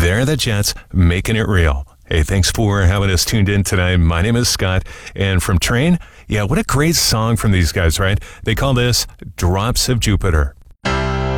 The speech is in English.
They're the Jets making it real. Hey, thanks for having us tuned in tonight. My name is Scott, and from Train, yeah, what a great song from these guys, right? They call this Drops of Jupiter.